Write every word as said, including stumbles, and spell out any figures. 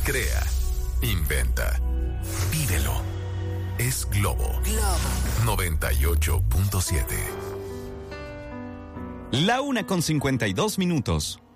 Crea, inventa, vívelo. Es Globo. Globo noventa y ocho punto siete. La una con cincuenta y dos minutos.